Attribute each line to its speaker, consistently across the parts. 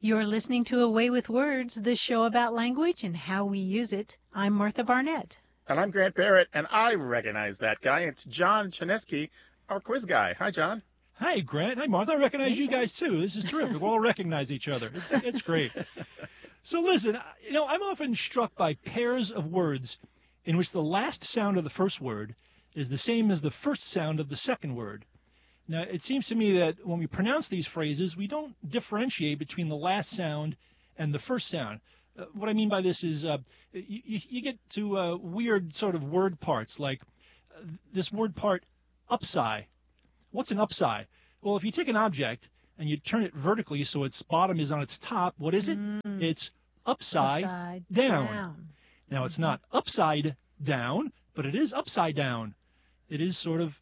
Speaker 1: You're listening to Away with Words, the show about language and how we use it. I'm Martha Barnett.
Speaker 2: And I'm Grant Barrett, and I recognize that guy. It's John Chaneski, our quiz guy. Hi, John.
Speaker 3: Hi, Grant. Hi, Martha. I recognize you guys, too. This is terrific. We all recognize each other. It's great. So listen, I'm often struck by pairs of words in which the last sound of the first word is the same as the first sound of the second word. Now, it seems to me that when we pronounce these phrases, we don't differentiate between the last sound and the first sound. What I mean by this is you get to weird sort of word parts, like this word part, upside. What's an upside? Well, if you take an object and you turn it vertically so its bottom is on its top, what is it? It's upside down. Now, it's not upside down, but it is upside down. It is sort of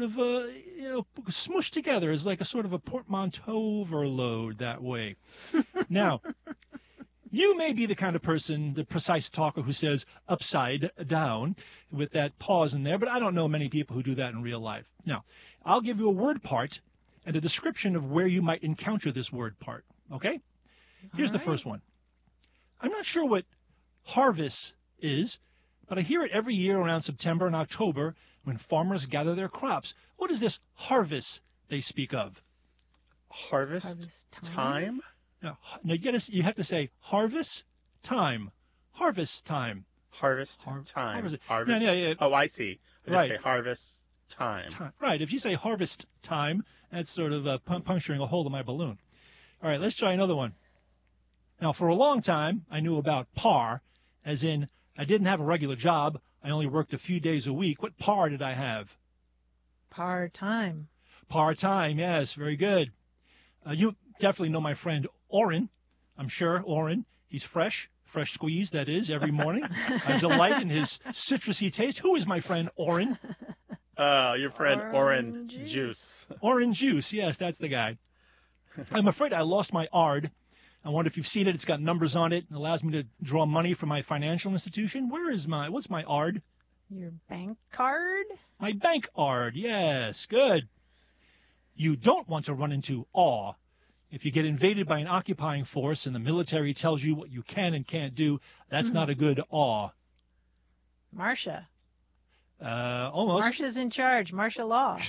Speaker 3: smushed together as like a sort of a portmanteau overload that way. Now, you may be the kind of person, the precise talker who says upside down with that pause in there, but I don't know many people who do that in real life. Now, I'll give you a word part and a description of where you might encounter this word part, okay? Here's the first one. I'm not sure what harvest is, but I hear it every year around September and October when farmers gather their crops. What is this harvest they speak of?
Speaker 2: Harvest time?
Speaker 3: Now you have to say harvest time. Harvest time.
Speaker 2: Harvest time. Harvest.
Speaker 3: Yeah.
Speaker 2: Oh, I see. I
Speaker 3: right.
Speaker 2: Say harvest time.
Speaker 3: Right. If you say harvest time, that's sort of puncturing a hole in my balloon. All right, let's try another one. Now, for a long time, I knew about par, as in I didn't have a regular job. I only worked a few days a week. What par did I have?
Speaker 1: Part-time.
Speaker 3: Part-time, yes, very good. You definitely know my friend Oren. I'm sure, Oren. He's fresh squeezed, that is, every morning. I delight in his citrusy taste. Who is my friend Oren?
Speaker 2: Your friend Orange Juice.
Speaker 3: Orange Juice, yes, that's the guy. I'm afraid I lost my ARD. I wonder if you've seen it. It's got numbers on it. It allows me to draw money from my financial institution. What's my ARD?
Speaker 1: Your bank card?
Speaker 3: My bank ARD, yes, good. You don't want to run into awe. If you get invaded by an occupying force and the military tells you what you can and can't do, that's not a good awe.
Speaker 1: Marcia.
Speaker 3: Almost.
Speaker 1: Marcia's in charge. Martial law.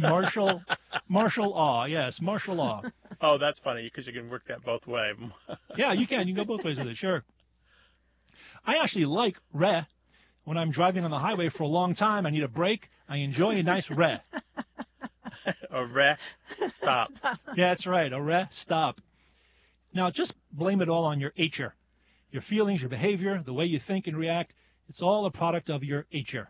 Speaker 3: Martial law, yes, martial law.
Speaker 2: Oh, that's funny, because you can work that both ways.
Speaker 3: Yeah, you can. You can go both ways with it, sure. I actually like re. When I'm driving on the highway for a long time, I need a break. I enjoy a nice re.
Speaker 2: A re stop.
Speaker 3: Yeah, that's right, a re stop. Now, just blame it all on your nature. Your feelings, your behavior, the way you think and react, it's all a product of your nature.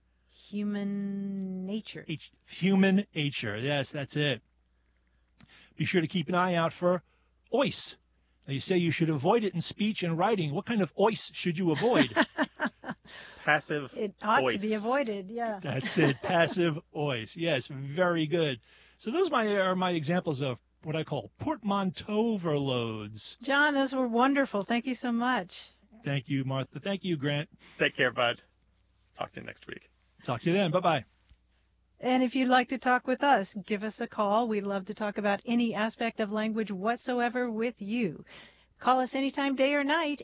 Speaker 1: Human nature.
Speaker 3: Human nature, yes, that's it. Be sure to keep an eye out for ois. Now, you say you should avoid it in speech and writing. What kind of ois should you avoid?
Speaker 2: Passive
Speaker 1: It ought
Speaker 2: ois.
Speaker 1: to be avoided, yeah.
Speaker 3: That's it, passive ois. Yes, very good. So those are my examples of what I call portmanteau overloads.
Speaker 1: John, those were wonderful. Thank you so much.
Speaker 3: Thank you, Martha. Thank you, Grant.
Speaker 2: Take care, bud. Talk to you next week.
Speaker 3: Talk to you then. Bye-bye.
Speaker 1: And if you'd like to talk with us, give us a call. We'd love to talk about any aspect of language whatsoever with you. Call us anytime, day or night,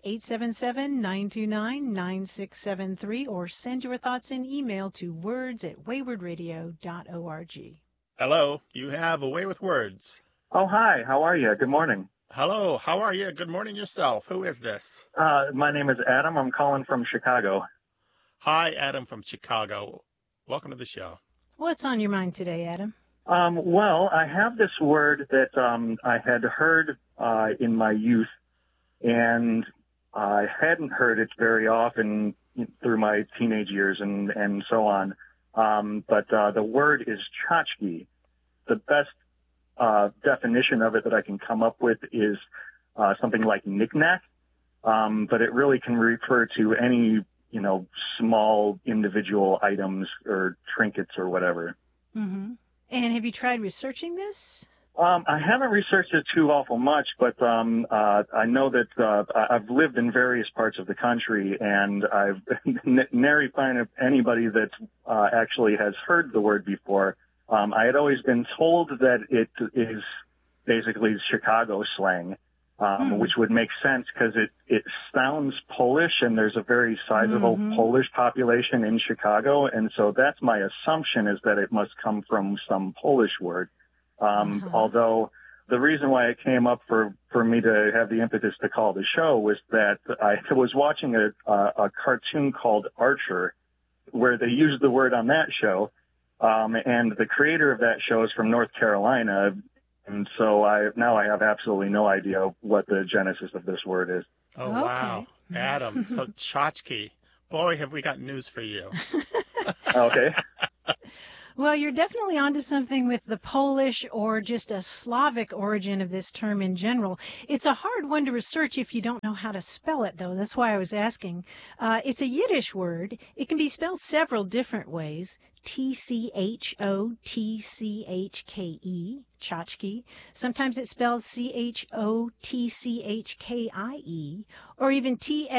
Speaker 1: 877-929-9673, or send your thoughts in email to words@waywardradio.org.
Speaker 2: Hello, you have A Way with Words.
Speaker 4: Oh, hi. How are you? Good morning.
Speaker 2: Hello, how are you? Good morning yourself. Who is this?
Speaker 4: My name is Adam. I'm calling from Chicago.
Speaker 2: Hi, Adam from Chicago. Welcome to the show.
Speaker 1: What's on your mind today, Adam?
Speaker 4: Well, I have this word that I had heard in my youth, and I hadn't heard it very often through my teenage years and so on. But the word is tchotchke. The best definition of it that I can come up with is something like knick-knack, but it really can refer to any small individual items or trinkets or whatever.
Speaker 1: Mm-hmm. And have you tried researching this?
Speaker 4: I haven't researched it too awful much, but I know that I've lived in various parts of the country, and I've nary find anybody that actually has heard the word before. I had always been told that it is basically Chicago slang, which would make sense because it sounds Polish, and there's a very sizable Polish population in Chicago. And so that's my assumption, is that it must come from some Polish word. Although the reason why it came up for me to have the impetus to call the show was that I was watching a cartoon called Archer, where they used the word on that show. And the creator of that show is from North Carolina. And so I have absolutely no idea what the genesis of this word is.
Speaker 2: Oh, wow. Adam, so tchotchke. Boy, have we got news for you.
Speaker 4: Okay.
Speaker 1: Well, you're definitely onto something with the Polish or just a Slavic origin of this term in general. It's a hard one to research if you don't know how to spell it, though. That's why I was asking. It's a Yiddish word. It can be spelled several different ways. Tchotchke, tchotchke. Sometimes it's spelled Chotchkie, or even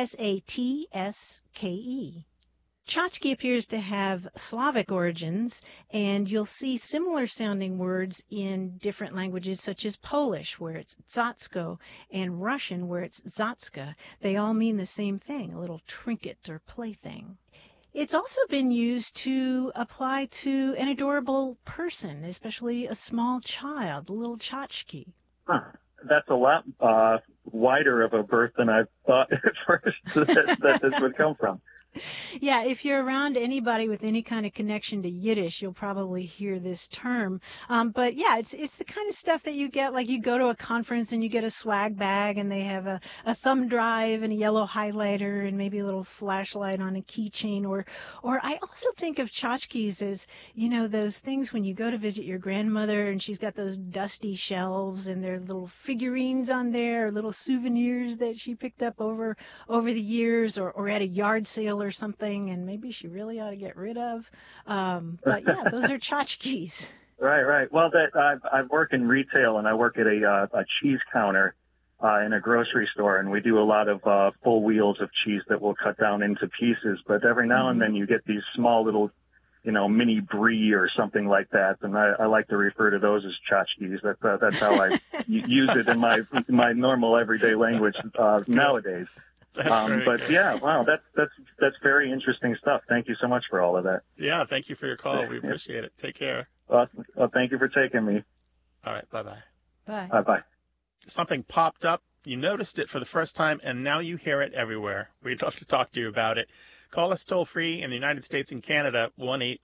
Speaker 1: Tsatske. Tchotchke appears to have Slavic origins, and you'll see similar sounding words in different languages such as Polish, where it's Zatsko, and Russian, where it's Zatska. They all mean the same thing, a little trinket or plaything. It's also been used to apply to an adorable person, especially a small child, a little tchotchke.
Speaker 4: That's a lot wider of a berth than I thought at first that this would come from.
Speaker 1: Yeah, if you're around anybody with any kind of connection to Yiddish, you'll probably hear this term. But yeah, it's the kind of stuff that you get, like you go to a conference and you get a swag bag and they have a thumb drive and a yellow highlighter and maybe a little flashlight on a keychain. Or I also think of tchotchkes as, you know, those things when you go to visit your grandmother and she's got those dusty shelves and there are little figurines on there, or little souvenirs that she picked up over the years, or at a yard sale or something, and maybe she really ought to get rid of. But yeah, those are tchotchkes.
Speaker 4: Right. Well, I work in retail, and I work at a cheese counter in a grocery store, and we do a lot of full wheels of cheese that we'll cut down into pieces. But every now and then you get these small little, you know, mini brie or something like that, and I like to refer to those as tchotchkes. That's how I use it in my normal everyday language nowadays. But yeah, wow, that's very interesting stuff. Thank you so much for all of that.
Speaker 2: Yeah, thank you for your call. We appreciate it. Take care.
Speaker 4: Well, thank you for taking me.
Speaker 2: All right, bye-bye.
Speaker 1: Bye.
Speaker 4: Bye-bye.
Speaker 2: Something popped up. You noticed it for the first time, and now you hear it everywhere. We'd love to talk to you about it. Call us toll-free in the United States and Canada,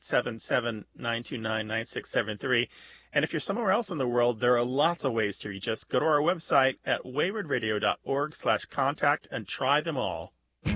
Speaker 2: 1-877-929-9673. And if you're somewhere else in the world, there are lots of ways to reach us. Go to our website at waywardradio.org/contact and try them all.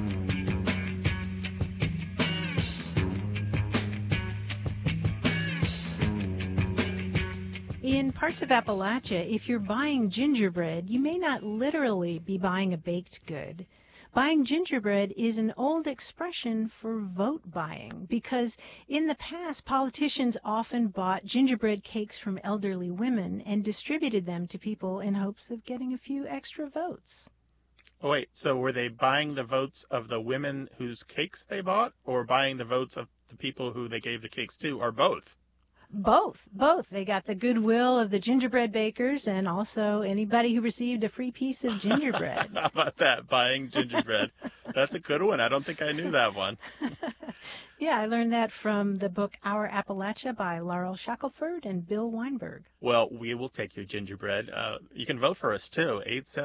Speaker 1: In parts of Appalachia, if you're buying gingerbread, you may not literally be buying a baked good. Buying gingerbread is an old expression for vote buying, because in the past, politicians often bought gingerbread cakes from elderly women and distributed them to people in hopes of getting a few extra votes.
Speaker 2: Oh, wait, so were they buying the votes of the women whose cakes they bought, or buying the votes of the people who they gave the cakes to, or both?
Speaker 1: Both. They got the goodwill of the gingerbread bakers and also anybody who received a free piece of gingerbread.
Speaker 2: How about that, buying gingerbread? That's a good one. I don't think I knew that one.
Speaker 1: Yeah, I learned that from the book Our Appalachia by Laurel Shackelford and Bill Weinberg.
Speaker 2: Well, we will take your gingerbread. You can vote for us, too,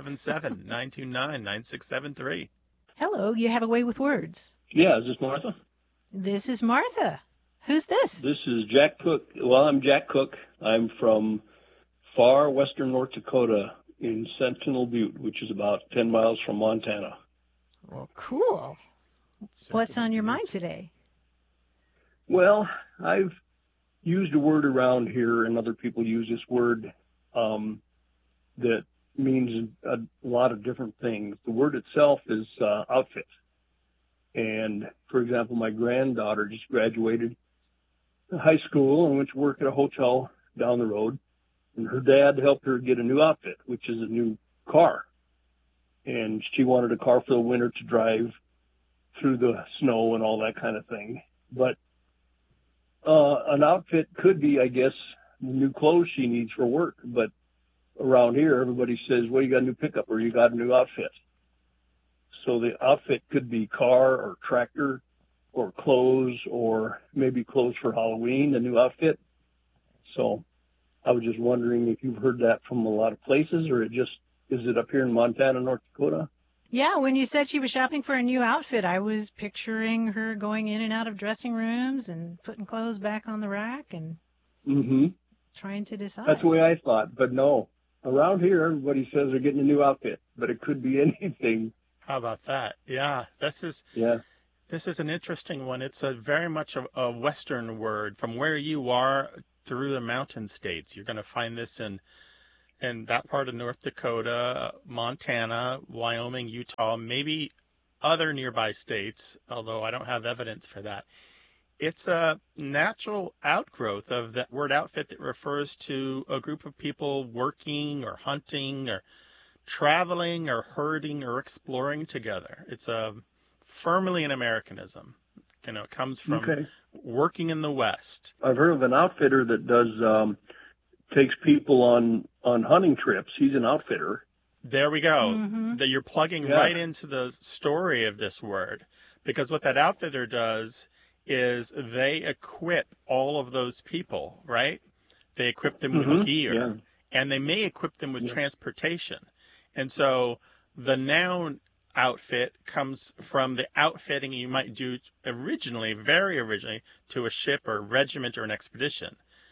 Speaker 2: 877-929-9673.
Speaker 1: Hello, you have a way with words.
Speaker 5: Yeah, is this Martha?
Speaker 1: This is Martha. Who's this?
Speaker 5: This is Jack Cook. Well, I'm Jack Cook. I'm from far western North Dakota in Sentinel Butte, which is about 10 miles from Montana.
Speaker 1: Well, cool. What's on your mind today?
Speaker 5: Well, I've used a word around here, and other people use this word that means a lot of different things. The word itself is outfit. And, for example, my granddaughter just graduated high school and went to work at a hotel down the road, and her dad helped her get a new outfit, which is a new car. And she wanted a car for the winter to drive through the snow and all that kind of thing. But an outfit could be, I guess, new clothes she needs for work. But around here, everybody says, well, you got a new pickup or you got a new outfit. So the outfit could be car or tractor or clothes or maybe clothes for Halloween, a new outfit. So I was just wondering if you've heard that from a lot of places, or is it up here in Montana, North Dakota?
Speaker 1: Yeah, when you said she was shopping for a new outfit, I was picturing her going in and out of dressing rooms and putting clothes back on the rack and trying to decide.
Speaker 5: That's the way I thought, but no. Around here, everybody says they're getting a new outfit, but it could be anything.
Speaker 2: How about that? Yeah, this is an interesting one. It's very much a Western word. From where you are through the mountain states, you're going to find this in that part of North Dakota, Montana, Wyoming, Utah, maybe other nearby states, although I don't have evidence for that. It's a natural outgrowth of that word outfit that refers to a group of people working or hunting or traveling or herding or exploring together. It's firmly an Americanism. It comes from working in the West.
Speaker 5: I've heard of an outfitter that does takes people on hunting trips. He's an outfitter.
Speaker 2: There we go. That you're plugging right into the story of this word, because what that outfitter does is they equip all of those people, right? They equip them with gear, and they may equip them with transportation. And so the noun outfit comes from the outfitting you might do very originally, to a ship or regiment or an expedition.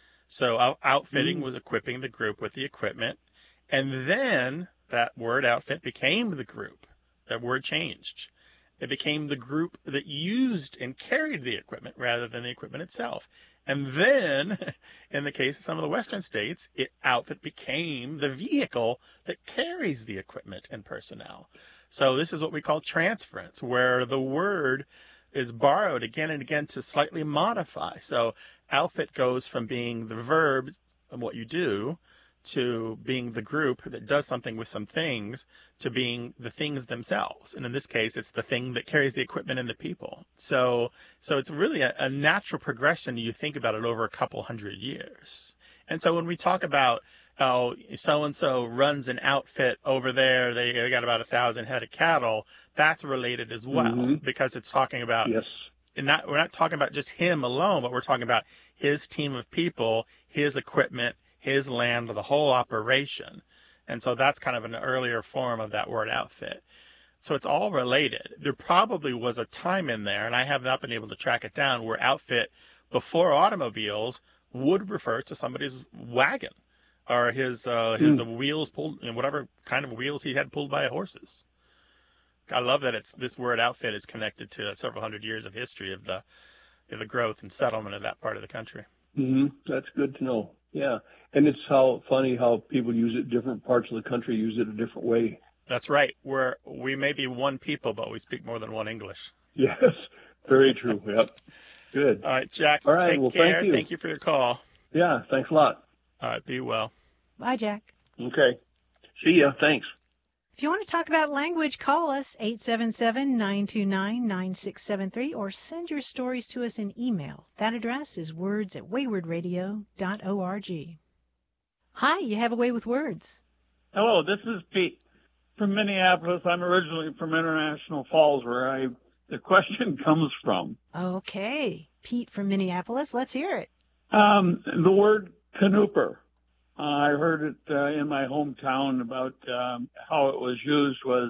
Speaker 2: So outfitting was equipping the group with the equipment, and then that word outfit became the group. That word changed. It became the group that used and carried the equipment rather than the equipment itself. And then, in the case of some of the Western states, outfit became the vehicle that carries the equipment and personnel. So this is what we call transference, where the word is borrowed again and again to slightly modify. So outfit goes from being the verb of what you do to being the group that does something with some things to being the things themselves. And in this case, it's the thing that carries the equipment and the people. So it's really a natural progression. You think about it over a couple hundred years. And so when we talk about so-and-so runs an outfit over there, they got about 1,000 head of cattle, that's related as well, because it's talking about, we're not talking about just him alone, but we're talking about his team of people, his equipment, his land, the whole operation. And so that's kind of an earlier form of that word outfit. So it's all related. There probably was a time in there, and I have not been able to track it down, where outfit before automobiles would refer to somebody's wagon or the wheels pulled, whatever kind of wheels he had pulled by horses. I love that this word outfit is connected to several hundred years of history of the growth and settlement of that part of the country.
Speaker 5: That's good to know. Yeah. And it's funny how people use it. Different parts of the country use it a different way.
Speaker 2: That's right. We may be one people, but we speak more than one English.
Speaker 5: Yes. Very true. Yep. Good.
Speaker 2: All right, Jack.
Speaker 5: All right.
Speaker 2: Take care.
Speaker 5: Thank you.
Speaker 2: Thank you for your call.
Speaker 5: Yeah. Thanks a lot.
Speaker 2: All right. Be well.
Speaker 1: Bye, Jack.
Speaker 5: Okay. See ya. Thanks.
Speaker 1: If you want to talk about language, call us 877-929-9673 or send your stories to us in email. That address is words@waywardradio.org. Hi, you have a way with words.
Speaker 6: Hello, this is Pete from Minneapolis. I'm originally from International Falls, where the question comes from.
Speaker 1: Okay, Pete from Minneapolis. Let's hear it.
Speaker 6: The word canooper. I heard it in my hometown about how it was used. Was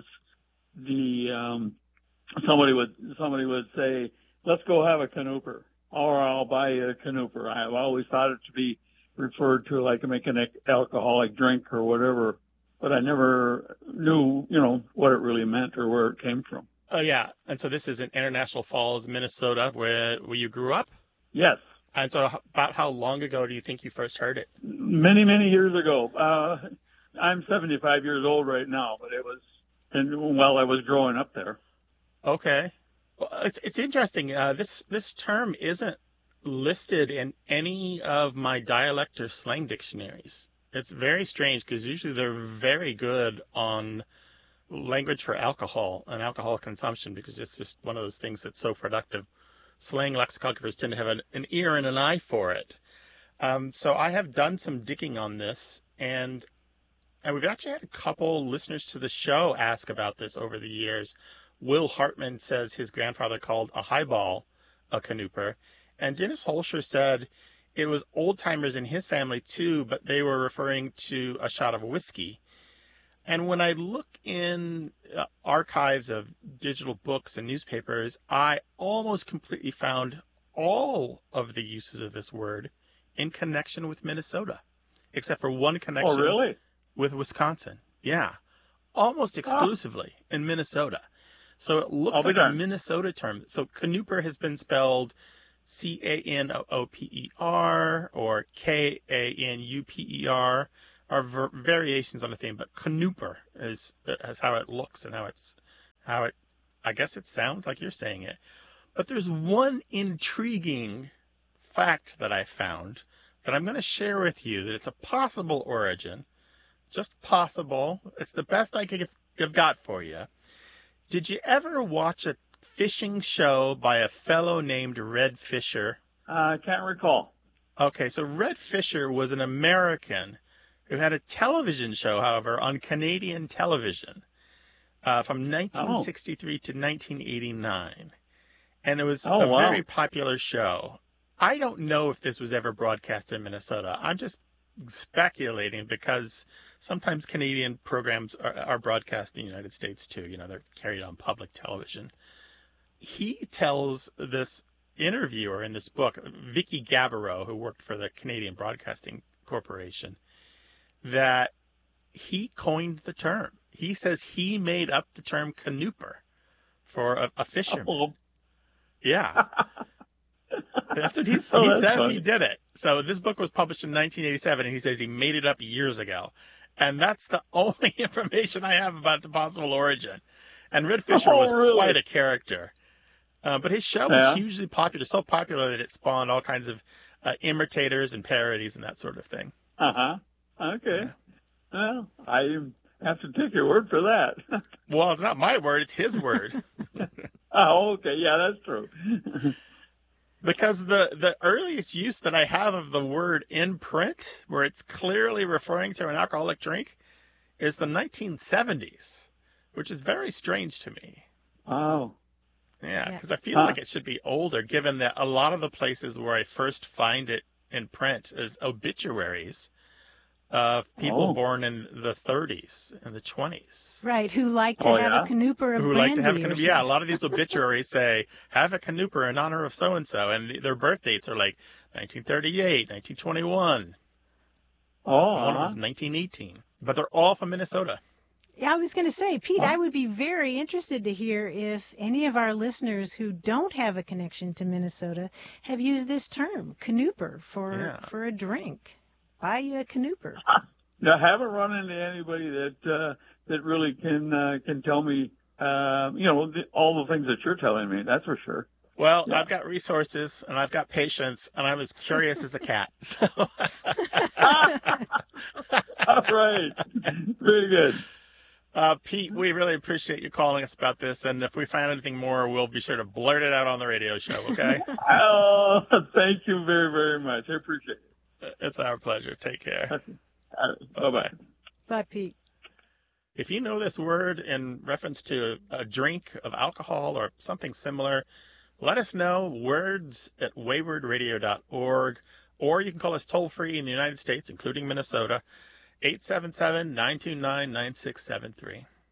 Speaker 6: somebody would say, "Let's go have a canooper," or "I'll buy you a canooper." I've always thought it to be referred to like making an alcoholic drink or whatever, but I never knew, what it really meant or where it came from.
Speaker 2: Oh yeah, and so this is in International Falls, Minnesota, where you grew up.
Speaker 6: Yes.
Speaker 2: And so about how long ago do you think you first heard it?
Speaker 6: Many, many years ago. I'm 75 years old right now, but it was while I was growing up there.
Speaker 2: Okay. Well, it's interesting. This term isn't listed in any of my dialect or slang dictionaries. It's very strange because usually they're very good on language for alcohol and alcohol consumption because it's just one of those things that's so productive. Slang lexicographers tend to have an ear and an eye for it. So I have done some digging on this, and And we've actually had a couple listeners to the show ask about this over the years. Will Hartman says his grandfather called a highball a canooper. And Dennis Holscher said it was old-timers in his family, too, but they were referring to a shot of whiskey. And when I look in archives of digital books and newspapers, I almost completely found all of the uses of this word in connection with Minnesota, except for one connection with Wisconsin. Yeah, almost exclusively in Minnesota. So it looks like a Minnesota term. So canooper has been spelled Canooper or Kanuper, are variations on the theme, but canooper is how it looks and how it I guess it sounds like you're saying it. But there's one intriguing fact that I found that I'm going to share with you, that it's a possible origin, just possible. It's the best I could have got for you. Did you ever watch a fishing show by a fellow named Red Fisher?
Speaker 6: I can't recall.
Speaker 2: Okay, so Red Fisher was an American who had a television show, however, on Canadian television from 1963 to 1989. And it was very popular show. I don't know if this was ever broadcast in Minnesota. I'm just speculating because sometimes Canadian programs are broadcast in the United States too. You know, they're carried on public television. He tells this interviewer in this book, Vicki Gaboreau, who worked for the Canadian Broadcasting Corporation, that he coined the term. He says he made up the term canooper for a fisherman.
Speaker 6: Oh.
Speaker 2: Yeah. That's what he says. He did it. So this book was published in 1987, and he says he made it up years ago. And that's the only information I have about the possible origin. And Red Fisher was quite a character. But his show was hugely popular, so popular that it spawned all kinds of imitators and parodies and that sort of thing.
Speaker 6: Uh-huh. Okay. Yeah. Well, I have to take your word for that.
Speaker 2: Well, it's not my word. It's his word.
Speaker 6: Oh, okay. Yeah, that's true.
Speaker 2: Because the earliest use that I have of the word in print, where it's clearly referring to an alcoholic drink, is the 1970s, which is very strange to me.
Speaker 6: Oh.
Speaker 2: Yeah, because I feel like it should be older, given that a lot of the places where I first find it in print is obituaries of people born in the 30s and the 20s.
Speaker 1: Right, who like to have a canooper of brandy.
Speaker 2: Who like to have a canooper. Yeah, a lot of these obituaries say, have a canooper in honor of so-and-so, and their birth dates are like 1938, 1921. One was 1918. But they're all from Minnesota.
Speaker 1: Yeah, I was going to say, Pete, I would be very interested to hear if any of our listeners who don't have a connection to Minnesota have used this term, canooper, for a drink. Buy you a canooper.
Speaker 6: I haven't run into anybody that really can tell me, all the things that you're telling me. That's for sure.
Speaker 2: Well, I've got resources and I've got patience, and I'm as curious as a cat. So.
Speaker 6: All right. Very good.
Speaker 2: Pete, we really appreciate you calling us about this, and if we find anything more, we'll be sure to blurt it out on the radio show, okay?
Speaker 6: Oh, thank you very, very much. I appreciate it.
Speaker 2: It's our pleasure. Take care.
Speaker 6: Bye-bye.
Speaker 1: Bye, Pete.
Speaker 2: If you know this word in reference to a drink of alcohol or something similar, let us know. words@waywardradio.org, or you can call us toll-free in the United States, including Minnesota, 877-929-9673.